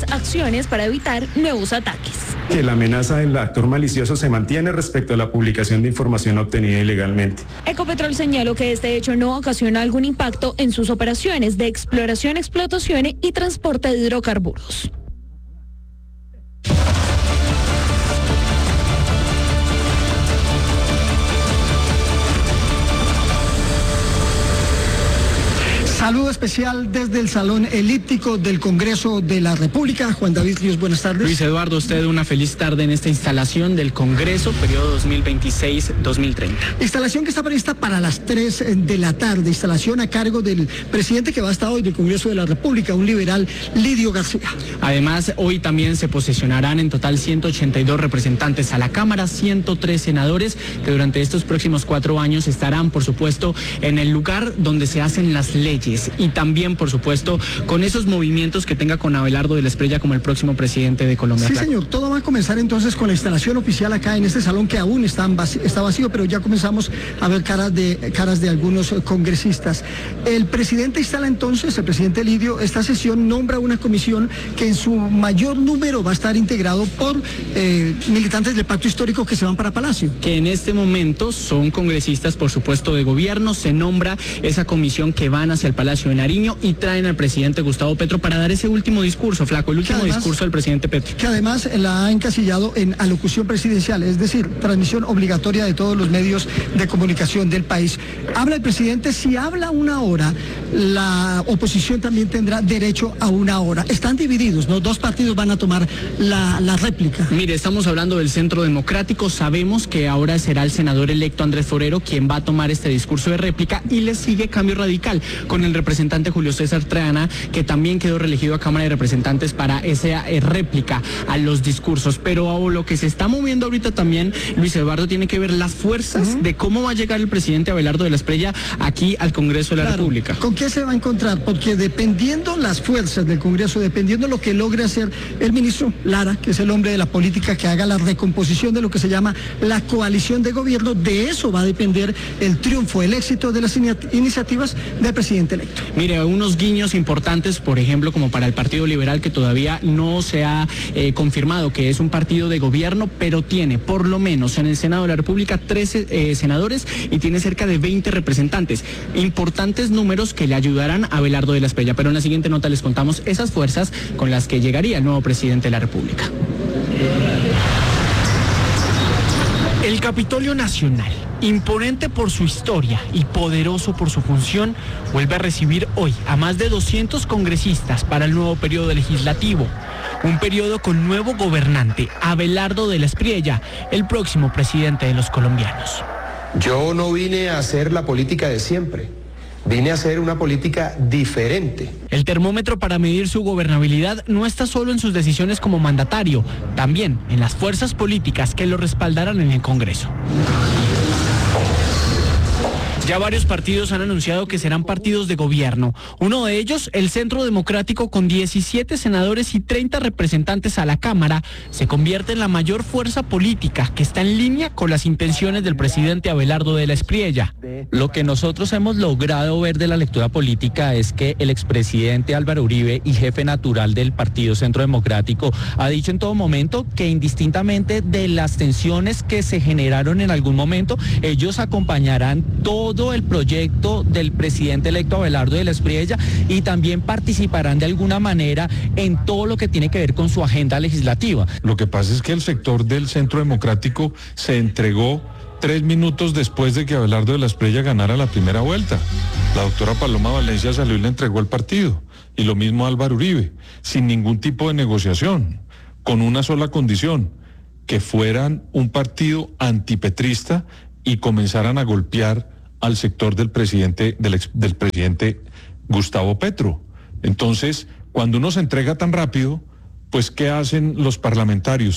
acciones para evitar nuevos ataques. Que la amenaza del actor malicioso se mantiene respecto a la publicación de información obtenida ilegalmente. Ecopetrol señaló que este hecho no ocasiona algún impacto en sus operaciones de exploración, explotación y transporte de hidrocarburos. Saludo especial desde el Salón Elíptico del Congreso de la República. Juan David Ríos, buenas tardes. Luis Eduardo, usted una feliz tarde en esta instalación del Congreso, periodo 2026-2030. Instalación que está prevista para las 3 de la tarde, instalación a cargo del presidente que va a estar hoy del Congreso de la República, un liberal, Lidio García. Además, hoy también se posesionarán en total 182 representantes a la Cámara, 103 senadores que durante estos próximos 4 años estarán, por supuesto, en el lugar donde se hacen las leyes. Y también, por supuesto, con esos movimientos que tenga con Abelardo de la Espriella como el próximo presidente de Colombia. Sí, señor. Todo va a comenzar entonces con la instalación oficial acá en este salón que aún está vacío, pero ya comenzamos a ver caras de algunos congresistas. El presidente instala entonces, el presidente Lidio, esta sesión nombra una comisión que en su mayor número va a estar integrado por militantes del Pacto Histórico que se van para Palacio. Que en este momento son congresistas, por supuesto, de gobierno. Se nombra esa comisión que van hacia el Palacio de Nariño y traen al presidente Gustavo Petro para dar ese último discurso, Flaco, el último discurso del presidente Petro. Que además la ha encasillado en alocución presidencial, es decir, transmisión obligatoria de todos los medios de comunicación del país. Habla el presidente, si habla 1 hora, la oposición también tendrá derecho a 1 hora. Están divididos, ¿no? 2 partidos van a tomar la réplica. Mire, estamos hablando del Centro Democrático, sabemos que ahora será el senador electo Andrés Forero quien va a tomar este discurso de réplica y le sigue Cambio Radical con el representante Julio César Triana, que también quedó reelegido a Cámara de Representantes para esa réplica a los discursos. Pero lo que se está moviendo ahorita también, Luis Eduardo, tiene que ver las fuerzas de cómo va a llegar el presidente Abelardo de la Espriella aquí al Congreso de la República. ¿Con qué se va a encontrar? Porque dependiendo las fuerzas del Congreso, dependiendo lo que logre hacer el ministro Lara, que es el hombre de la política que haga la recomposición de lo que se llama la coalición de gobierno, de eso va a depender el triunfo, el éxito de las iniciativas del presidente electo. Mire, unos guiños importantes, por ejemplo, como para el Partido Liberal, que todavía no se ha confirmado que es un partido de gobierno, pero tiene por lo menos en el Senado de la República 13 senadores y tiene cerca de 20 representantes. Importantes números que le ayudarán a Abelardo de la Espriella, pero en la siguiente nota les contamos esas fuerzas con las que llegaría el nuevo presidente de la República. El Capitolio Nacional, imponente por su historia y poderoso por su función, vuelve a recibir hoy a más de 200 congresistas para el nuevo periodo legislativo. Un periodo con nuevo gobernante, Abelardo de la Espriella, el próximo presidente de los colombianos. Yo no vine a hacer la política de siempre. Vine a hacer una política diferente. El termómetro para medir su gobernabilidad no está solo en sus decisiones como mandatario, también en las fuerzas políticas que lo respaldarán en el Congreso. Ya varios partidos han anunciado que serán partidos de gobierno. Uno de ellos, el Centro Democrático, con 17 senadores y 30 representantes a la Cámara, se convierte en la mayor fuerza política que está en línea con las intenciones del presidente Abelardo de la Espriella. Lo que nosotros hemos logrado ver de la lectura política es que el expresidente Álvaro Uribe y jefe natural del Partido Centro Democrático ha dicho en todo momento que indistintamente de las tensiones que se generaron en algún momento, ellos acompañarán todo el proyecto del presidente electo Abelardo de la Espriella y también participarán de alguna manera en todo lo que tiene que ver con su agenda legislativa. Lo que pasa es que el sector del Centro Democrático se entregó 3 minutos después de que Abelardo de la Espriella ganara la primera vuelta. La doctora Paloma Valencia salió y le entregó el partido, y lo mismo Álvaro Uribe, sin ningún tipo de negociación, con una sola condición, que fueran un partido antipetrista y comenzaran a golpear al sector del presidente Gustavo Petro. Entonces, cuando uno se entrega tan rápido, pues ¿qué hacen los parlamentarios?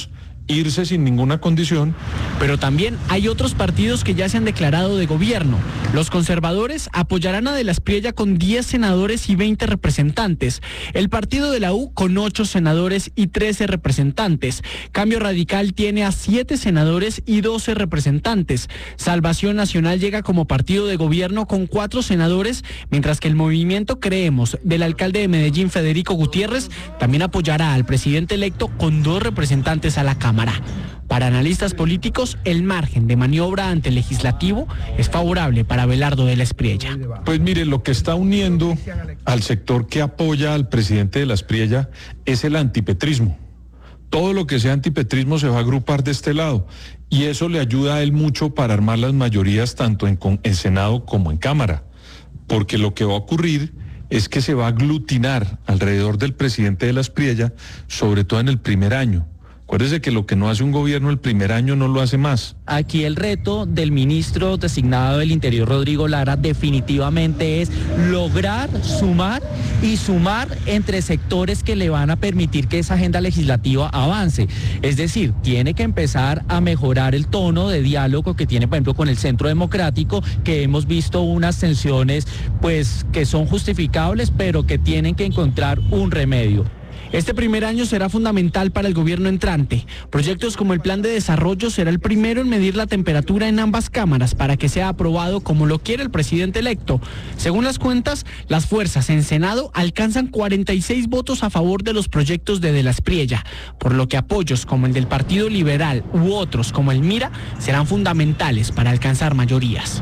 irse sin ninguna condición. Pero también hay otros partidos que ya se han declarado de gobierno. Los conservadores apoyarán a De la Espriella con 10 senadores y 20 representantes. El partido de la U con 8 senadores y 13 representantes. Cambio Radical tiene a 7 senadores y 12 representantes. Salvación Nacional llega como partido de gobierno con 4 senadores, mientras que el movimiento Creemos del alcalde de Medellín, Federico Gutiérrez, también apoyará al presidente electo con 2 representantes a la Cámara. Para analistas políticos, el margen de maniobra ante el legislativo es favorable para Abelardo de la Espriella. Pues mire, lo que está uniendo al sector que apoya al presidente de la Espriella es el antipetrismo. Todo lo que sea antipetrismo se va a agrupar de este lado y eso le ayuda a él mucho para armar las mayorías tanto en Senado como en Cámara, porque lo que va a ocurrir es que se va a aglutinar alrededor del presidente de la Espriella, sobre todo en el primer año. Acuérdese que lo que no hace un gobierno el primer año no lo hace más. Aquí el reto del ministro designado del Interior, Rodrigo Lara, definitivamente es lograr sumar entre sectores que le van a permitir que esa agenda legislativa avance. Es decir, tiene que empezar a mejorar el tono de diálogo que tiene, por ejemplo, con el Centro Democrático, que hemos visto unas tensiones pues que son justificables, pero que tienen que encontrar un remedio. Este primer año será fundamental para el gobierno entrante. Proyectos como el Plan de Desarrollo será el primero en medir la temperatura en ambas cámaras para que sea aprobado como lo quiere el presidente electo. Según las cuentas, las fuerzas en Senado alcanzan 46 votos a favor de los proyectos de la Espriella, por lo que apoyos como el del Partido Liberal u otros como el MIRA serán fundamentales para alcanzar mayorías.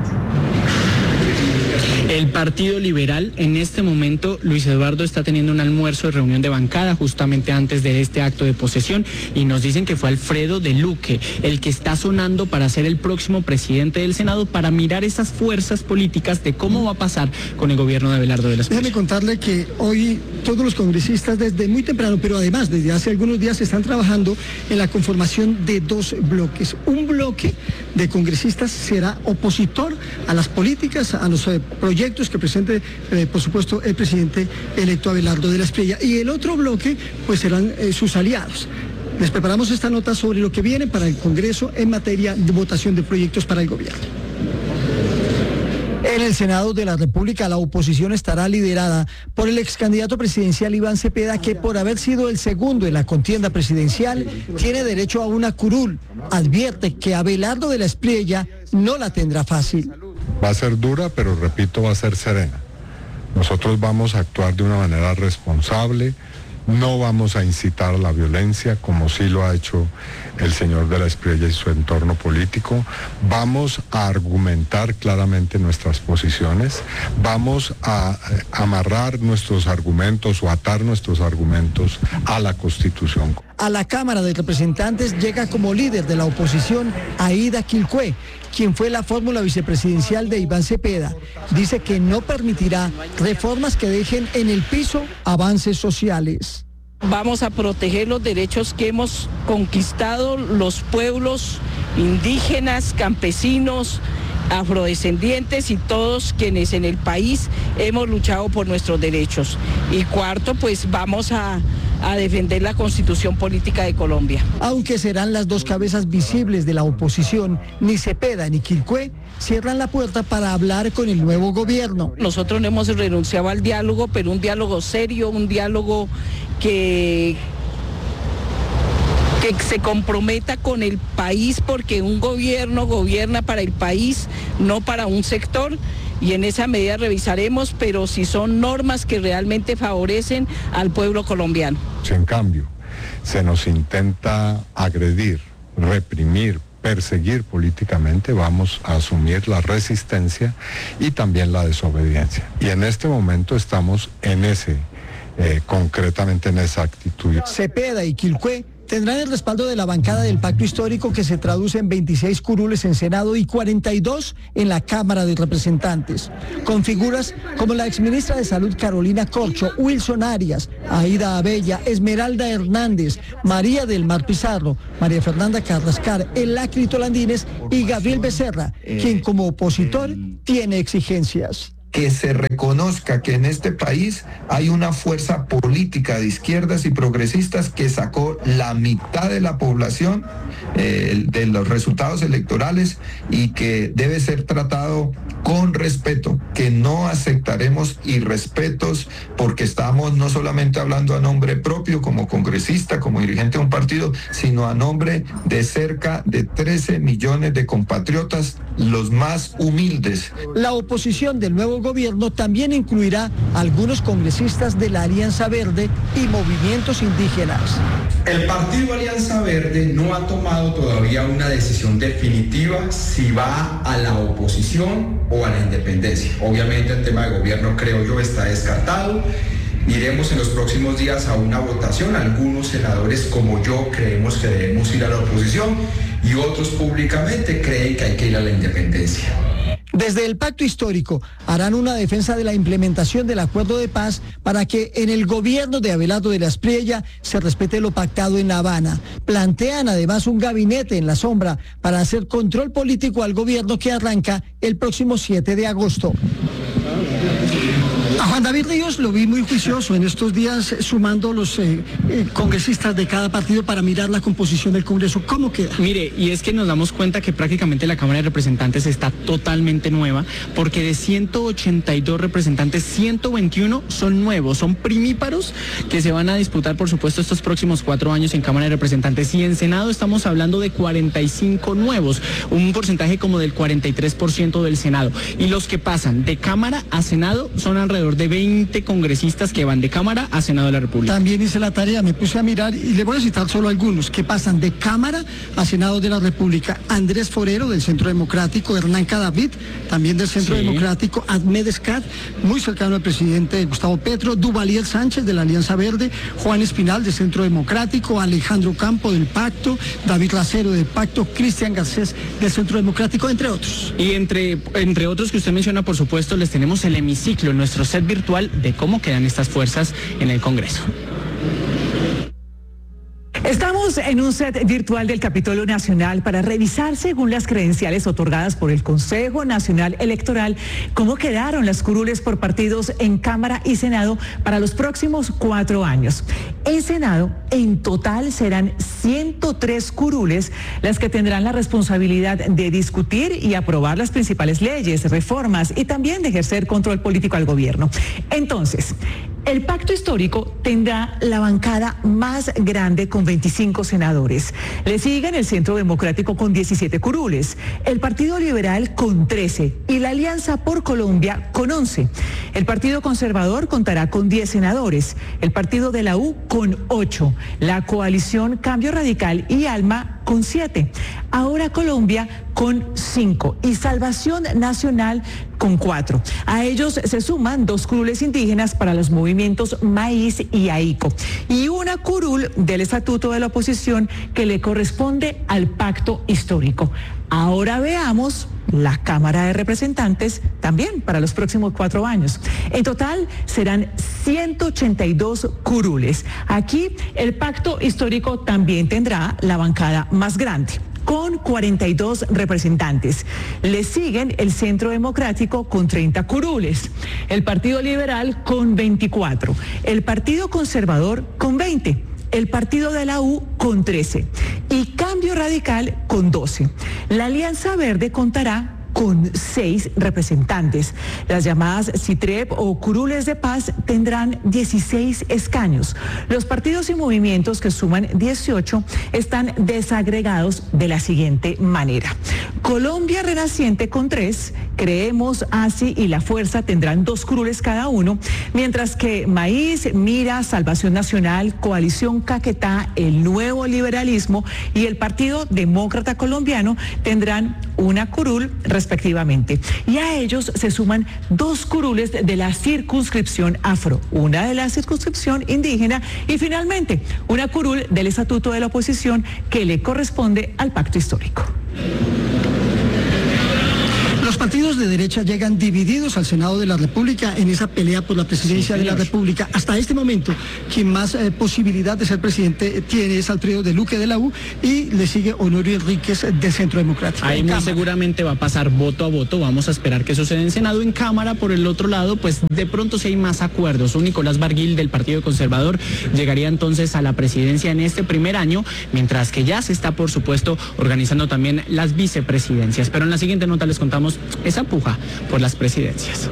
El Partido Liberal, en este momento, Luis Eduardo está teniendo un almuerzo de reunión de bancada justamente antes de este acto de posesión y nos dicen que fue Alfredo de Luque el que está sonando para ser el próximo presidente del Senado para mirar esas fuerzas políticas de cómo va a pasar con el gobierno de Abelardo de la Espriella. Déjame contarle que hoy todos los congresistas desde muy temprano, pero además desde hace algunos días están trabajando en la conformación de 2 bloques. Un bloque de congresistas será opositor a las políticas, a los proyectos que presente, por supuesto, el presidente electo Abelardo de la Espriella. Y el otro bloque, pues serán sus aliados. Les preparamos esta nota sobre lo que viene para el Congreso en materia de votación de proyectos para el gobierno. En el Senado de la República, la oposición estará liderada por el ex candidato presidencial Iván Cepeda, que por haber sido el segundo en la contienda presidencial, tiene derecho a una curul. Advierte que Abelardo de la Espriella no la tendrá fácil. Va a ser dura, pero repito, va a ser serena. Nosotros vamos a actuar de una manera responsable, no vamos a incitar a la violencia como sí lo ha hecho el señor de la Espriella y su entorno político. Vamos a argumentar claramente nuestras posiciones, vamos a amarrar nuestros argumentos o atar nuestros argumentos a la Constitución. A la Cámara de Representantes llega como líder de la oposición Aida Quilcué, quien fue la fórmula vicepresidencial de Iván Cepeda. Dice que no permitirá reformas que dejen en el piso avances sociales. Vamos a proteger los derechos que hemos conquistado los pueblos indígenas, campesinos, afrodescendientes y todos quienes en el país hemos luchado por nuestros derechos. Y cuarto, pues vamos a defender la Constitución Política de Colombia. Aunque serán las 2 cabezas visibles de la oposición, ni Cepeda ni Quilcué cierran la puerta para hablar con el nuevo gobierno. Nosotros no hemos renunciado al diálogo, pero un diálogo serio, un diálogo que se comprometa con el país, porque un gobierno gobierna para el país, no para un sector. Y en esa medida revisaremos, pero si son normas que realmente favorecen al pueblo colombiano. Si en cambio se nos intenta agredir, reprimir, perseguir políticamente, vamos a asumir la resistencia y también la desobediencia. Y en este momento estamos en concretamente en esa actitud. Cepeda y Quilcué tendrán el respaldo de la bancada del Pacto Histórico, que se traduce en 26 curules en Senado y 42 en la Cámara de Representantes, con figuras como la exministra de Salud Carolina Corcho, Wilson Arias, Aida Abella, Esmeralda Hernández, María del Mar Pizarro, María Fernanda Carrascar, Elacri Tolandines y Gabriel Becerra, quien como opositor tiene exigencias. que se reconozca que en este país hay una fuerza política de izquierdas y progresistas que sacó la mitad de la población de los resultados electorales y que debe ser tratado con respeto, que no aceptaremos irrespetos porque estamos no solamente hablando a nombre propio como congresista, como dirigente de un partido, sino a nombre de cerca de 13 millones de compatriotas, los más humildes. La oposición del nuevo gobierno también incluirá a algunos congresistas de la Alianza Verde y movimientos indígenas. El partido Alianza Verde no ha tomado todavía una decisión definitiva si va a la oposición o a la independencia. Obviamente el tema de gobierno, creo yo, está descartado. Iremos en los próximos días a una votación. Algunos senadores como yo creemos que debemos ir a la oposición y otros públicamente creen que hay que ir a la independencia. Desde el pacto histórico harán una defensa de la implementación del acuerdo de paz para que en el gobierno de Abelardo de la Espriella se respete lo pactado en La Habana. Plantean además un gabinete en la sombra para hacer control político al gobierno que arranca el próximo 7 de agosto. A Juan David Ríos lo vi muy juicioso en estos días, sumando los congresistas de cada partido para mirar la composición del Congreso. ¿Cómo queda? Mire, y es que nos damos cuenta que prácticamente la Cámara de Representantes está totalmente nueva, porque de 182 representantes, 121 son nuevos, son primíparos que se van a disputar, por supuesto, estos próximos 4 años en Cámara de Representantes. Y en Senado estamos hablando de 45 nuevos, un porcentaje como del 43% del Senado. Y los que pasan de Cámara a Senado son alrededor de 20 congresistas que van de Cámara a Senado de la República. También hice la tarea, me puse a mirar y le voy a citar solo algunos que pasan de Cámara a Senado de la República. Andrés Forero del Centro Democrático, Hernán Cadavid, también del Centro Democrático, Ahmed Escat, muy cercano al presidente Gustavo Petro, Duvalier Sánchez de la Alianza Verde, Juan Espinal del Centro Democrático, Alejandro Campo del Pacto, David Racero del Pacto, Cristian Garcés del Centro Democrático, entre otros. Y entre otros que usted menciona, por supuesto, les tenemos el hemiciclo, nuestro set virtual de cómo quedan estas fuerzas en el Congreso. Estamos en un set virtual del Capitolio Nacional para revisar, según las credenciales otorgadas por el Consejo Nacional Electoral, cómo quedaron las curules por partidos en Cámara y Senado para los próximos 4 años. En Senado, en total serán 103 curules las que tendrán la responsabilidad de discutir y aprobar las principales leyes, reformas y también de ejercer control político al gobierno. Entonces, el pacto histórico tendrá la bancada más grande con 25 senadores. Le siguen el Centro Democrático con 17 curules, el Partido Liberal con 13 y la Alianza por Colombia con 11. El Partido Conservador contará con 10 senadores, el Partido de la U con 8, la coalición Cambio Radical y Alma con 7. Ahora Colombia con 5 y Salvación Nacional con 4. A ellos se suman 2 curules indígenas para los movimientos Maíz y AICO y una curul del Estatuto de la Oposición que le corresponde al pacto histórico. Ahora veamos la Cámara de Representantes también para los próximos 4 años. En total serán 182 curules. Aquí el pacto histórico también tendrá la bancada más grande, con 42 representantes. Le siguen el Centro Democrático con 30 curules, el Partido Liberal con 24, el Partido Conservador con 20, el Partido de la U con 13 y Cambio Radical con 12. La Alianza Verde contará con 6 representantes. Las llamadas CITREP o curules de paz tendrán 16 escaños. Los partidos y movimientos que suman 18 están desagregados de la siguiente manera. Colombia Renaciente con 3, Creemos, ASI y La Fuerza tendrán 2 curules cada uno, mientras que Maíz, Mira, Salvación Nacional, Coalición Caquetá, el Nuevo Liberalismo y el Partido Demócrata Colombiano tendrán una curul respectivamente. Y a ellos se suman 2 curules de la circunscripción afro, una de la circunscripción indígena y finalmente una curul del Estatuto de la Oposición que le corresponde al pacto histórico. Los partidos partidos de derecha llegan divididos al Senado de la República en esa pelea por la presidencia de la República. Hasta este momento, quien más posibilidad de ser presidente tiene es Alfredo de Luque de la U y le sigue Honorio Enríquez del Centro Democrático. Ahí muy seguramente va a pasar voto a voto. Vamos a esperar que suceda en Senado. En Cámara, por el otro lado, pues de pronto sí hay más acuerdos. Un Nicolás Barguil del Partido Conservador llegaría entonces a la presidencia en este primer año, mientras que ya se está, por supuesto, organizando también las vicepresidencias. Pero en la siguiente nota les contamos esa puja por las presidencias.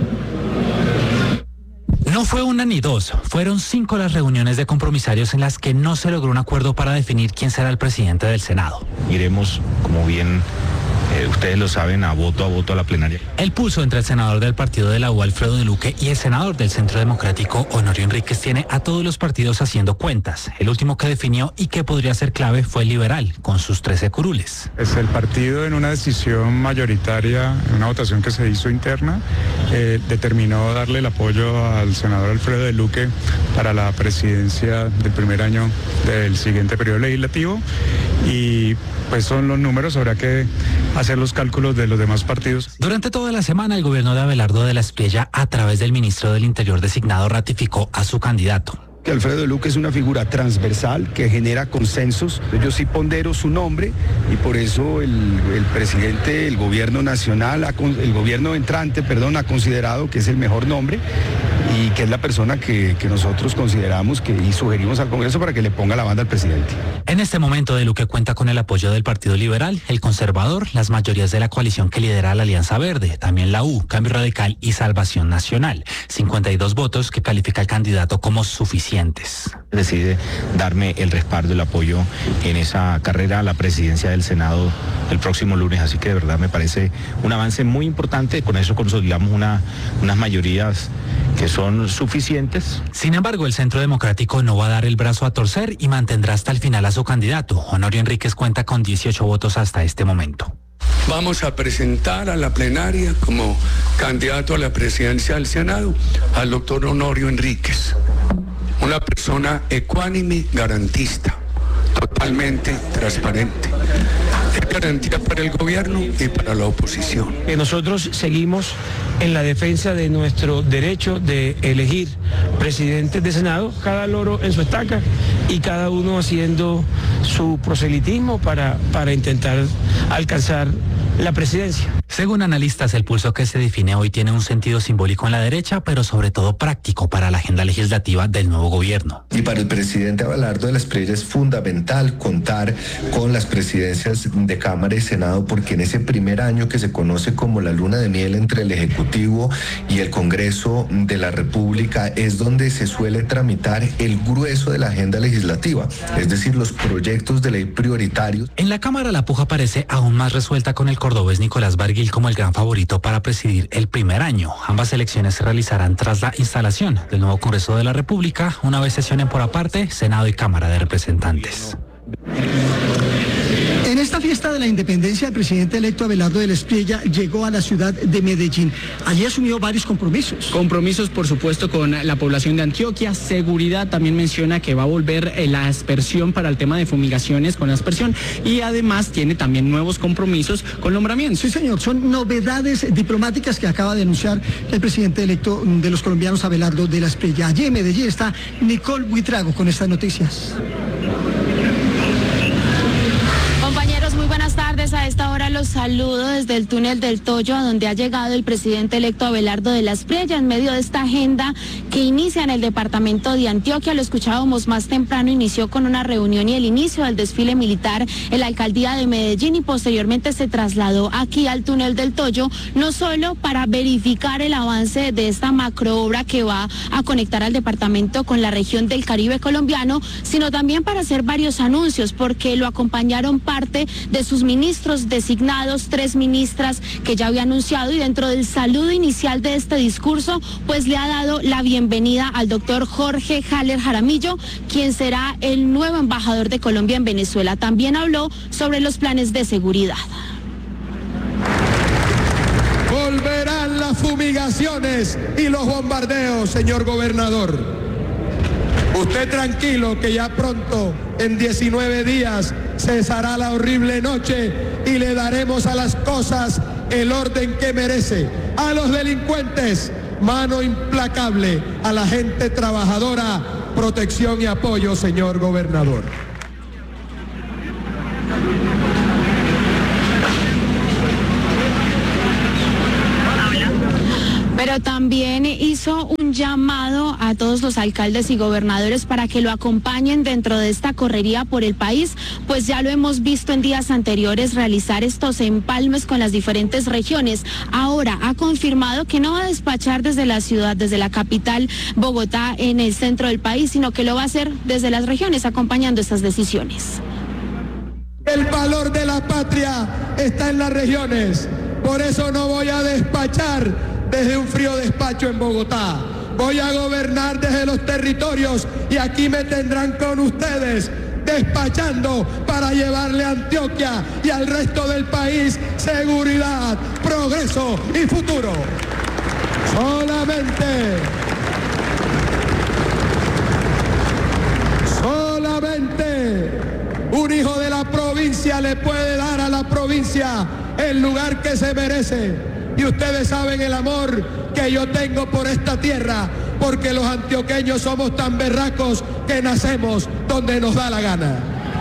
No fue una ni dos, fueron 5 las reuniones de compromisarios en las que no se logró un acuerdo para definir quién será el presidente del Senado. Iremos, como bien ustedes lo saben, a voto a la plenaria. El pulso entre el senador del partido de la U, Alfredo de Luque, y el senador del Centro Democrático, Honorio Enríquez, tiene a todos los partidos haciendo cuentas. El último que definió y que podría ser clave fue el liberal, con sus 13 curules. El partido, en una decisión mayoritaria, en una votación que se hizo interna, determinó darle el apoyo al senador Alfredo de Luque para la presidencia del primer año del siguiente periodo legislativo, y pues son los números, habrá que hacer los cálculos de los demás partidos. Durante toda la semana, el gobierno de Abelardo de la Espriella, a través del ministro del Interior designado, ratificó a su candidato. Que Alfredo de Luque es una figura transversal que genera consensos. Yo sí pondero su nombre y por eso el presidente, el gobierno nacional, el gobierno entrante, ha considerado que es el mejor nombre y que es la persona que nosotros consideramos y sugerimos al Congreso para que le ponga la banda al presidente. En este momento, de Luque cuenta con el apoyo del Partido Liberal, el Conservador, las mayorías de la coalición que lidera la Alianza Verde, también la U, Cambio Radical y Salvación Nacional. 52 votos que califica el candidato como suficientes. Decide darme el respaldo, el apoyo en esa carrera a la presidencia del Senado el próximo lunes, así que de verdad me parece un avance muy importante. Con eso consolidamos unas mayorías que son suficientes. Sin embargo, el Centro Democrático no va a dar el brazo a torcer y mantendrá hasta el final a su candidato. Honorio Enríquez cuenta con 18 votos hasta este momento. Vamos a presentar a la plenaria como candidato a la presidencia del Senado al doctor Honorio Enríquez, una persona ecuánime, garantista, totalmente transparente. Es garantía para el gobierno y para la oposición. Nosotros seguimos en la defensa de nuestro derecho de elegir presidentes de Senado, cada loro en su estaca y cada uno haciendo su proselitismo para intentar alcanzar la presidencia. Según analistas, el pulso que se define hoy tiene un sentido simbólico en la derecha, pero sobre todo práctico para la agenda legislativa del nuevo gobierno. Y para el presidente Abelardo de la Espriella es fundamental contar con las presidencias de Cámara y Senado, porque en ese primer año que se conoce como la luna de miel entre el Ejecutivo y el Congreso de la República es donde se suele tramitar el grueso de la agenda legislativa, es decir, los proyectos de ley prioritarios. En la Cámara la puja parece aún más resuelta con el cordobés Nicolás Barguil como el gran favorito para presidir el primer año. Ambas elecciones se realizarán tras la instalación del nuevo Congreso de la República, una vez sesionen por aparte Senado y Cámara de Representantes. En esta fiesta de la independencia, el presidente electo Abelardo de la Espriella llegó a la ciudad de Medellín. Allí asumió varios compromisos. Compromisos, por supuesto, con la población de Antioquia. Seguridad, también menciona que va a volver la aspersión para el tema de fumigaciones con la aspersión, y además tiene también nuevos compromisos con nombramientos. Sí, señor, son novedades diplomáticas que acaba de anunciar el presidente electo de los colombianos, Abelardo de la Espriella. Allí en Medellín está Nicole Buitrago con estas noticias. Compañeros, muy buenas tardes. A esta hora los saludo desde el túnel del Toyo, a donde ha llegado el presidente electo Abelardo de la Espriella en medio de esta agenda que inicia en el departamento de Antioquia. Lo escuchábamos más temprano, inició con una reunión y el inicio del desfile militar en la alcaldía de Medellín y posteriormente se trasladó aquí al túnel del Toyo, no solo para verificar el avance de esta macroobra que va a conectar al departamento con la región del Caribe colombiano, sino también para hacer varios anuncios, porque lo acompañaron parte de sus ministros designados, 3 ministras que ya había anunciado, y dentro del saludo inicial de este discurso, pues le ha dado la bienvenida al doctor Jorge Haller Jaramillo, quien será el nuevo embajador de Colombia en Venezuela. También habló sobre los planes de seguridad. Volverán las fumigaciones y los bombardeos, señor gobernador. Usted tranquilo, que ya pronto, en 19 días, cesará la horrible noche y le daremos a las cosas el orden que merece, a los delincuentes, mano implacable, a la gente trabajadora, protección y apoyo, señor gobernador. Pero también hizo un llamado a todos los alcaldes y gobernadores para que lo acompañen dentro de esta correría por el país, pues ya lo hemos visto en días anteriores realizar estos empalmes con las diferentes regiones. Ahora ha confirmado que no va a despachar desde la ciudad, desde la capital Bogotá, en el centro del país, sino que lo va a hacer desde las regiones, acompañando estas decisiones. El valor de la patria está en las regiones, por eso no voy a despachar desde un frío despacho en Bogotá. Voy a gobernar desde los territorios y aquí me tendrán con ustedes, despachando para llevarle a Antioquia y al resto del país seguridad, progreso y futuro. Solamente un hijo de la provincia le puede dar a la provincia el lugar que se merece. Y ustedes saben el amor que yo tengo por esta tierra, porque los antioqueños somos tan berracos que nacemos donde nos da la gana.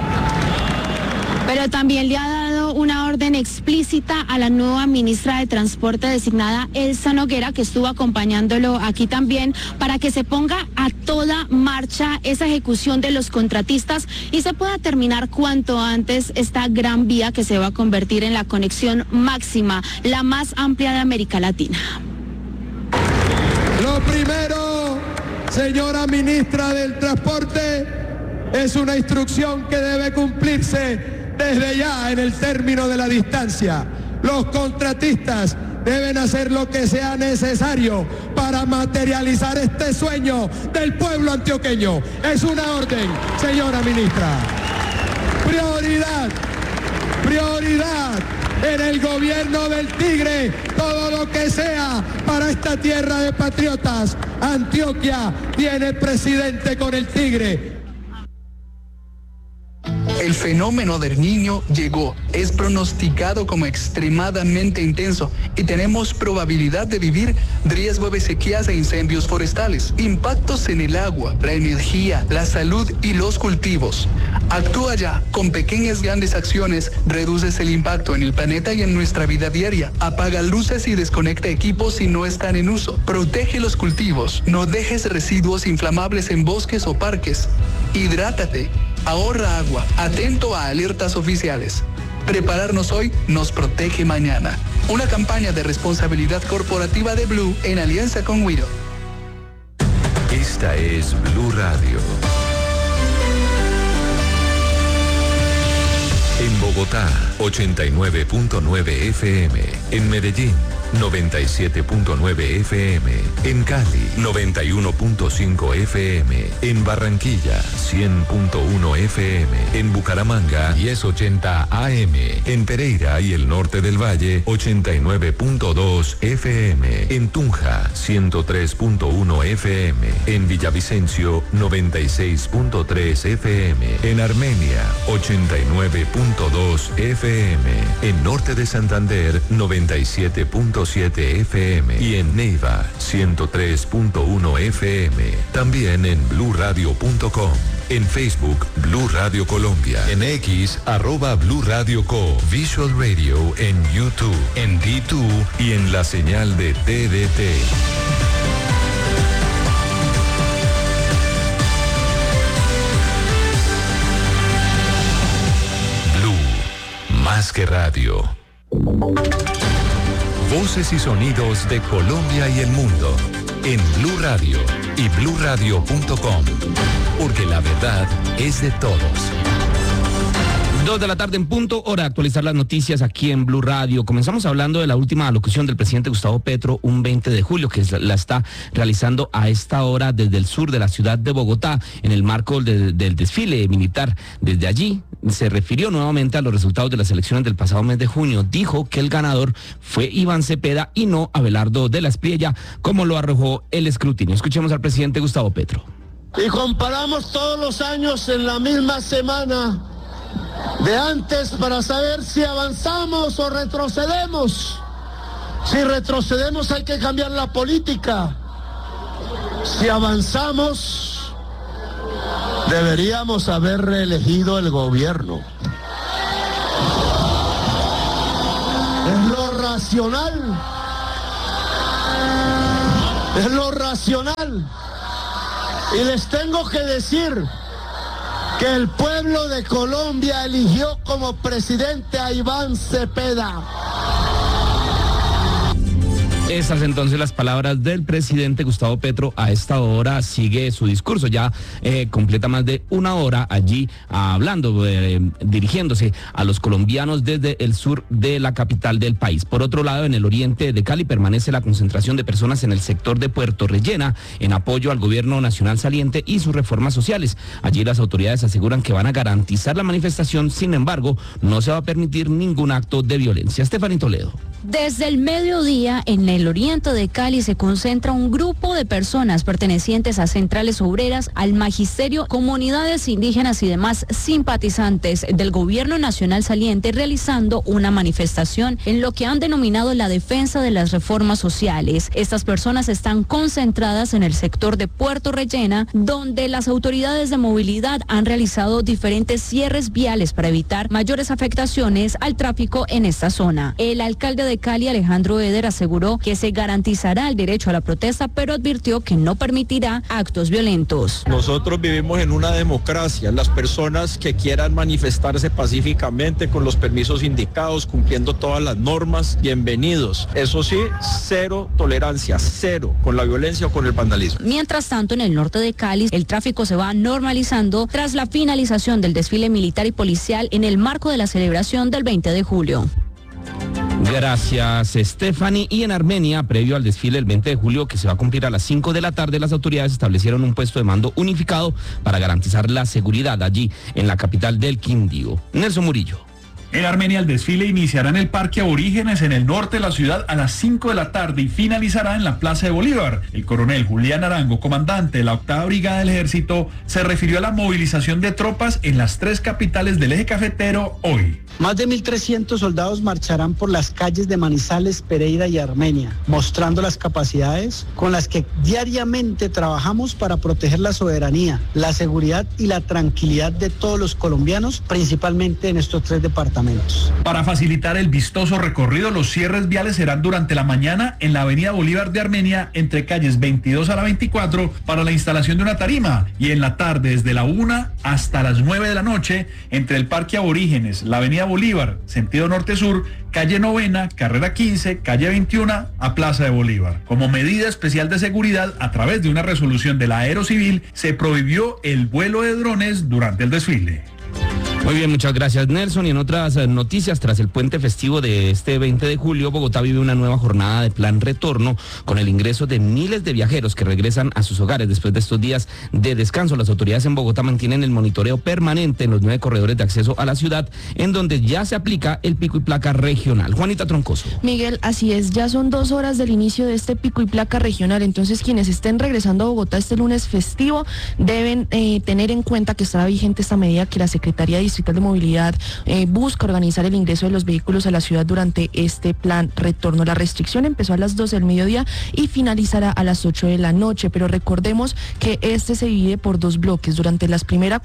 Pero también le ha dado una orden explícita a la nueva ministra de Transporte designada, Elsa Noguera, que estuvo acompañándolo aquí también, para que se ponga a toda marcha esa ejecución de los contratistas y se pueda terminar cuanto antes esta gran vía que se va a convertir en la conexión máxima, la más amplia de América Latina. Lo primero, señora ministra del Transporte, es una instrucción que debe cumplirse desde ya en el término de la distancia. Los contratistas deben hacer lo que sea necesario para materializar este sueño del pueblo antioqueño. Es una orden, señora ministra. Prioridad en el gobierno del Tigre, todo lo que sea para esta tierra de patriotas. Antioquia tiene presidente con el Tigre. El fenómeno del Niño llegó, es pronosticado como extremadamente intenso y tenemos probabilidad de vivir riesgo de sequías e incendios forestales, impactos en el agua, la energía, la salud y los cultivos. Actúa ya, con pequeñas grandes acciones, reduces el impacto en el planeta y en nuestra vida diaria. Apaga luces y desconecta equipos si no están en uso. Protege los cultivos, no dejes residuos inflamables en bosques o parques. Hidrátate. Ahorra agua, atento a alertas oficiales. Prepararnos hoy nos protege mañana. Una campaña de responsabilidad corporativa de Blue en alianza con Wido. Esta es Blue Radio. En Bogotá, 89.9 FM. En Medellín, 97.9 FM. En Cali, 91.5 FM. En Barranquilla, 100.1 FM. En Bucaramanga, 1080 AM. En Pereira y el norte del Valle, 89.2 FM. En Tunja, 103.1 FM. En Villavicencio, 96.3 FM. En Armenia, 89.2 FM. En norte de Santander, 97.7 FM y en Neiva 103.1 FM. También en bluradio.com. En Facebook, Blue Radio Colombia. En X, @Blue Radio Co. Visual Radio en YouTube, en D2 y en la señal de TDT. Blue, más que radio. Voces y sonidos de Colombia y el mundo en Blue Radio y bluradio.com, porque la verdad es de todos. 2 de la tarde en punto, hora de actualizar las noticias aquí en Blue Radio. Comenzamos hablando de la última alocución del presidente Gustavo Petro un 20 de julio, que la está realizando a esta hora desde el sur de la ciudad de Bogotá, en el marco del desfile militar. Desde allí se refirió nuevamente a los resultados de las elecciones del pasado mes de junio. Dijo que el ganador fue Iván Cepeda y no Abelardo de la Espriella, como lo arrojó el escrutinio. Escuchemos al presidente Gustavo Petro. Y comparamos todos los años en la misma semana de antes para saber si avanzamos o retrocedemos. Si retrocedemos hay que cambiar la política. Si avanzamos, deberíamos haber reelegido el gobierno. Es lo racional. Es lo racional. Y les tengo que decir que el pueblo de Colombia eligió como presidente a Iván Cepeda. Esas entonces las palabras del presidente Gustavo Petro. A esta hora sigue su discurso, ya completa más de una hora allí hablando, dirigiéndose a los colombianos desde el sur de la capital del país. Por otro lado, en el oriente de Cali permanece la concentración de personas en el sector de Puerto Rellena en apoyo al gobierno nacional saliente y sus reformas sociales. Allí las autoridades aseguran que van a garantizar la manifestación, sin embargo, no se va a permitir ningún acto de violencia. Estefanía Toledo. Desde el mediodía, en el oriente de Cali se concentra un grupo de personas pertenecientes a centrales obreras, al magisterio, comunidades indígenas y demás simpatizantes del gobierno nacional saliente realizando una manifestación en lo que han denominado la defensa de las reformas sociales. Estas personas están concentradas en el sector de Puerto Rellena, donde las autoridades de movilidad han realizado diferentes cierres viales para evitar mayores afectaciones al tráfico en esta zona. El alcalde de Cali, Alejandro Eder, aseguró que se garantizará el derecho a la protesta, pero advirtió que no permitirá actos violentos. Nosotros vivimos en una democracia. Las personas que quieran manifestarse pacíficamente con los permisos indicados, cumpliendo todas las normas, bienvenidos. Eso sí, cero tolerancia, cero con la violencia o con el vandalismo. Mientras tanto, en el norte de Cali, el tráfico se va normalizando tras la finalización del desfile militar y policial en el marco de la celebración del 20 de julio. Gracias, Stephanie. Y en Armenia, previo al desfile del 20 de julio, que se va a cumplir a las 5 de la tarde, las autoridades establecieron un puesto de mando unificado para garantizar la seguridad allí, en la capital del Quindío. Nelson Murillo. En Armenia, el desfile iniciará en el Parque Aborígenes en el norte de la ciudad a las 5 de la tarde y finalizará en la Plaza de Bolívar. El coronel Julián Arango, comandante de la 8ª Brigada del Ejército, se refirió a la movilización de tropas en las 3 capitales del eje cafetero hoy. Más de 1.300 soldados marcharán por las calles de Manizales, Pereira y Armenia, mostrando las capacidades con las que diariamente trabajamos para proteger la soberanía, la seguridad y la tranquilidad de todos los colombianos, principalmente en estos 3 departamentos. Para facilitar el vistoso recorrido, los cierres viales serán durante la mañana en la avenida Bolívar de Armenia, entre calles 22 a la 24, para la instalación de una tarima, y en la tarde desde la 1 hasta las 9 de la noche, entre el Parque Aborígenes, la avenida Bolívar, sentido norte-sur, calle 9, carrera 15, calle 21, a Plaza de Bolívar. Como medida especial de seguridad, a través de una resolución de la Aerocivil, se prohibió el vuelo de drones durante el desfile. Muy bien, muchas gracias, Nelson. Y en otras noticias, tras el puente festivo de este 20 de julio, Bogotá vive una nueva jornada de plan retorno con el ingreso de miles de viajeros que regresan a sus hogares después de estos días de descanso. Las autoridades en Bogotá mantienen el monitoreo permanente en los 9 corredores de acceso a la ciudad, en donde ya se aplica el pico y placa regional. Juanita Troncoso. Miguel, así es, ya son 2 horas del inicio de este pico y placa regional, entonces quienes estén regresando a Bogotá este lunes festivo deben tener en cuenta que estará vigente esta medida que la Secretaría Distrital de Movilidad busca organizar el ingreso de los vehículos a la ciudad durante este plan retorno. La restricción empezó a las 12 del mediodía y finalizará a las 8 de la noche, pero recordemos que este se divide por 2 bloques. Durante las primeras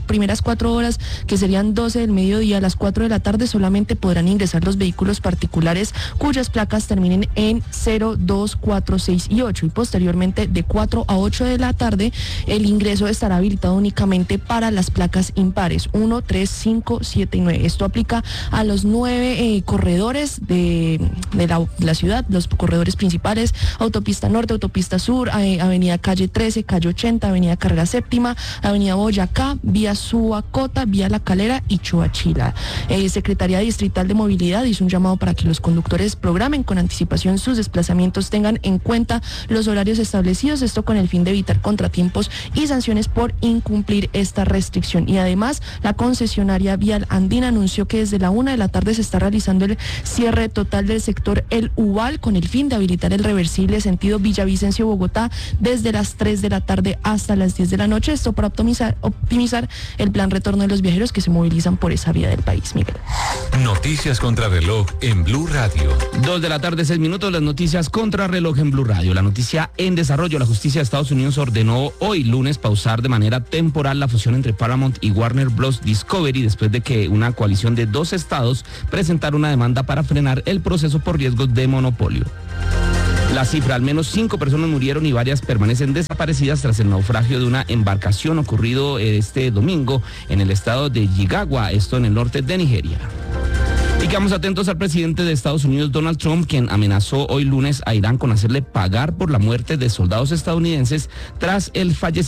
4 horas, que serían 12 del mediodía, a las 4 de la tarde solamente podrán ingresar los vehículos particulares cuyas placas terminen en 0, 2, 4, 6 y 8, y posteriormente de 4 a 8 de la tarde el ingreso estará habilitado únicamente para las placas impares 1, 3, 5, 7 y 9. Esto aplica a los 9 corredores de la ciudad, los corredores principales: Autopista Norte, Autopista Sur, Avenida Calle 13, Calle 80, Avenida Carga Séptima, Avenida Boyacá, Vía Suacota, Vía La Calera y Choachila. Secretaría Distrital de Movilidad hizo un llamado para que los conductores programen con anticipación sus desplazamientos, tengan en cuenta los horarios establecidos, esto con el fin de evitar contratiempos y sanciones por incumplir esta restricción. Y además, la concentración concesionaria Vial Andina anunció que desde la 1 de la tarde se está realizando el cierre total del sector El Ubal con el fin de habilitar el reversible sentido Villavicencio-Bogotá desde las 3 de la tarde hasta las 10 de la noche. Esto para optimizar el plan retorno de los viajeros que se movilizan por esa vía del país. Miguel. Noticias contra reloj en Blue Radio. 2 de la tarde, 6 minutos, las noticias contra reloj en Blue Radio. La noticia en desarrollo: la justicia de Estados Unidos ordenó hoy lunes pausar de manera temporal la fusión entre Paramount y Warner Bros. Discovery después de que una coalición de 2 estados presentara una demanda para frenar el proceso por riesgos de monopolio. La cifra: al menos 5 personas murieron y varias permanecen desaparecidas tras el naufragio de una embarcación ocurrido este domingo en el estado de Jigawa, esto en el norte de Nigeria. Y quedamos atentos al presidente de Estados Unidos, Donald Trump, quien amenazó hoy lunes a Irán con hacerle pagar por la muerte de soldados estadounidenses tras el fallecimiento